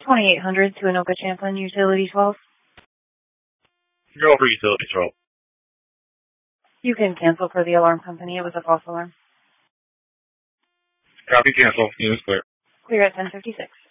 2800 to Anoka Champlin, Utility 12. You're over Utility 12. You can cancel for the alarm company. It was a false alarm. Copy, cancel. Unit's clear. Clear at 10:56.